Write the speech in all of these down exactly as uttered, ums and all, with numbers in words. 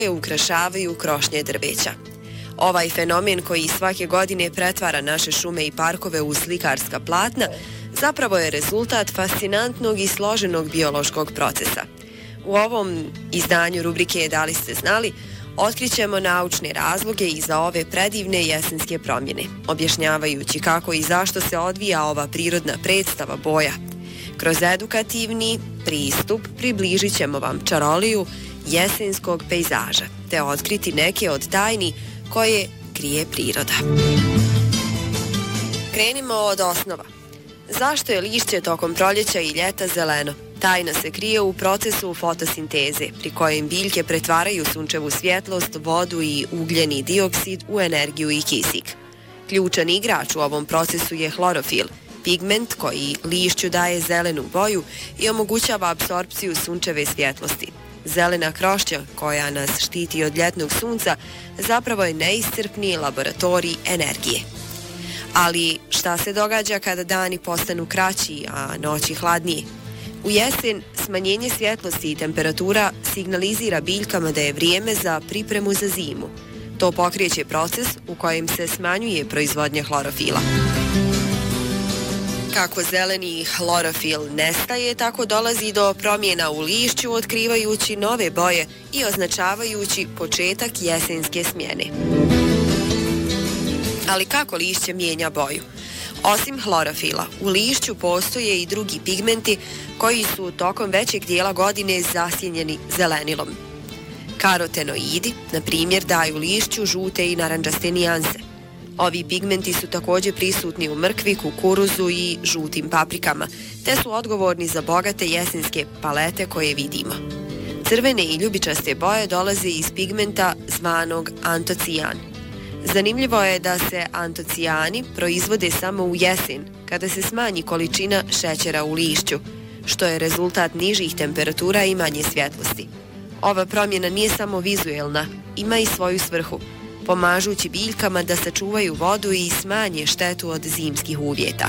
ukrašavaju krošnje drveća. Ovaj fenomen koji svake godine pretvara naše šume i parkove u slikarska platna zapravo je rezultat fascinantnog i složenog biološkog procesa. U ovom izdanju rubrike Da li ste znali otkrićemo naučne razloge iza ove predivne jesenske promjene, objašnjavajući kako i zašto se odvija ova prirodna predstava boja. Kroz edukativni pristup približit ćemo vam čaroliju jesenskog pejzaža, te otkriti neke od tajni koje krije priroda. Krenimo od osnova. Zašto je lišće tokom proljeća i ljeta zeleno? Tajna se krije u procesu fotosinteze, pri kojem biljke pretvaraju sunčevu svjetlost, vodu i ugljeni dioksid u energiju i kisik. Ključan igrač u ovom procesu je hlorofil, pigment koji lišću daje zelenu boju i omogućava apsorpciju sunčeve svjetlosti. Zelena krošnja, koja nas štiti od ljetnog sunca, zapravo je neiscrpni laboratorij energije. Ali šta se događa kada dani postanu kraći, a noći hladnije? U jesen smanjenje svjetlosti i temperatura signalizira biljkama da je vrijeme za pripremu za zimu. To pokreće proces u kojem se smanjuje proizvodnja hlorofila. Kako zeleni hlorofil nestaje, tako dolazi do promjena u lišću, otkrivajući nove boje i označavajući početak jesenske smjene. Ali kako lišće mijenja boju? Osim hlorofila, u lišću postoje i drugi pigmenti koji su tokom većeg dijela godine zasjenjeni zelenilom. Karotenoidi, na primjer, daju lišću žute i narandžaste nijanse. Ovi pigmenti su također prisutni u mrkvi, kukuruzu i žutim paprikama, te su odgovorni za bogate jesenske palete koje vidimo. Crvene i ljubičaste boje dolaze iz pigmenta zvanog antocijan. Zanimljivo je da se antocijani proizvode samo u jesen, kada se smanji količina šećera u lišću, što je rezultat nižih temperatura i manje svjetlosti. Ova promjena nije samo vizuelna, ima i svoju svrhu, pomažući biljkama da sačuvaju vodu i smanje štetu od zimskih uvjeta.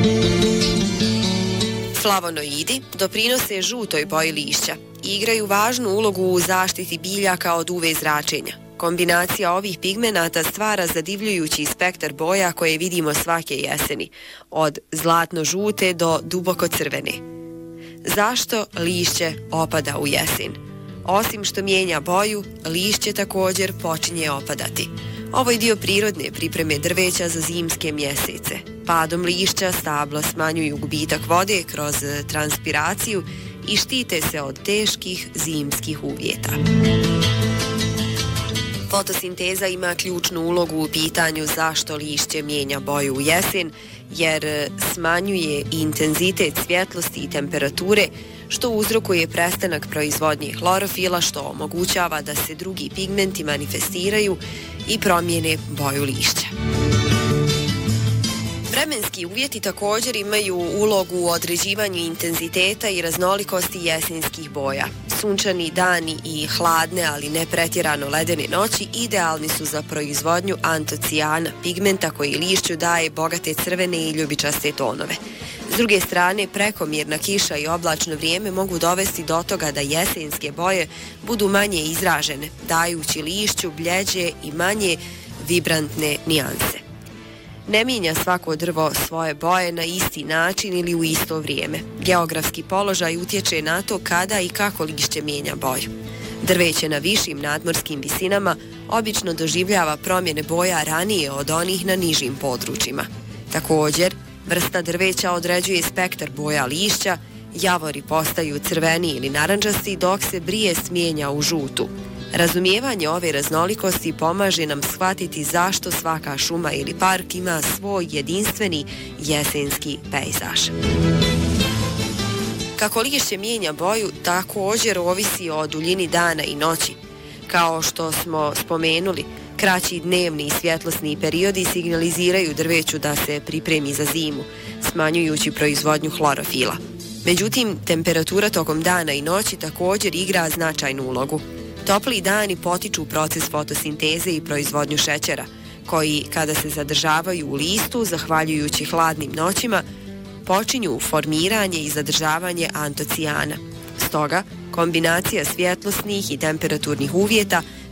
Flavonoidi doprinose žutoj boji lišća i igraju važnu ulogu u zaštiti biljaka od U V zračenja. Kombinacija ovih pigmenata stvara zadivljujući spektar boja koje vidimo svake jeseni, od zlatno-žute do duboko crvene. Zašto lišće opada u jesen? Osim što mijenja boju, lišće također počinje opadati. Ovo je dio prirodne pripreme drveća za zimske mjesece. Padom lišća stabla smanjuju gubitak vode kroz transpiraciju i štite se od teških zimskih uvjeta. Fotosinteza ima ključnu ulogu u pitanju zašto lišće mijenja boju u jesen, jer smanjuje intenzitet svjetlosti i temperature, što uzrokuje prestanak proizvodnje hlorofila, što omogućava da se drugi pigmenti manifestiraju i promijene boju lišća. Vremenski uvjeti također imaju ulogu u određivanju intenziteta i raznolikosti jesenskih boja. Sunčani dani i hladne, ali ne pretjerano ledene noći idealni su za proizvodnju antocijana, pigmenta koji lišću daje bogate crvene i ljubičaste tonove. S druge strane, prekomjerna kiša i oblačno vrijeme mogu dovesti do toga da jesenske boje budu manje izražene, dajući lišću bljeđe i manje vibrantne nijanse. Ne mijenja svako drvo svoje boje na isti način ili u isto vrijeme. Geografski položaj utječe na to kada i kako lišće mijenja boju. Drveće na višim nadmorskim visinama obično doživljava promjene boja ranije od onih na nižim područjima. Također, vrsta drveća određuje spektar boja lišća, javori postaju crveni ili narandžasti dok se brijest mijenja u žutu. Razumijevanje ove raznolikosti pomaže nam shvatiti zašto svaka šuma ili park ima svoj jedinstveni jesenski pejzaž. Kako lišće mijenja boju, također ovisi o duljini dana i noći. Kao što smo spomenuli, kraći dnevni i svjetlosni periodi signaliziraju drveću da se pripremi za zimu, smanjujući proizvodnju hlorofila. Međutim, temperatura tokom dana i noći također igra značajnu ulogu. Topli dani potiču proces fotosinteze i proizvodnju šećera, koji, kada se zadržavaju u listu, zahvaljujući hladnim noćima, počinju formiranje i zadržavanje antocijana. Stoga, kombinacija svjetlosnih i temperaturnih uvjeta